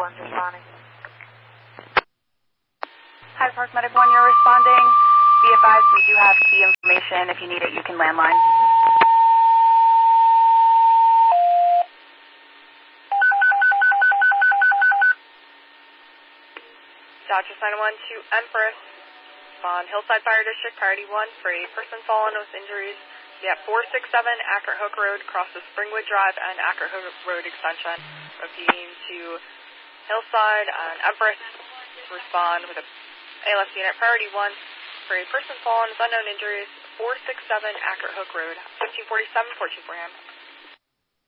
1's responding. Hyde Park Medic 1, you're responding. Be advised, we do have key information. If you need it, you can landline. Dodger sign 1 to Empress on Hillside Fire District, priority 1 for a person fallen with injuries. Yeah, 467 Acker Hook Road, crosses Springwood Drive and Acker Hook Road extension. Repeating to Hillside and Empress, respond with a ALS unit, priority 1 for a person fallen with unknown injuries, 467 Acker Hook Road, 1547, 14 for him.